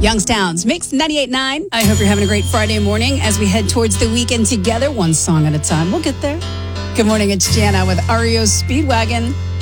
Youngstown's Mix 98.9. I hope you're having a great Friday morning as we head towards the weekend together, one song at a time. We'll get there. Good morning, it's Jana with REO Speedwagon.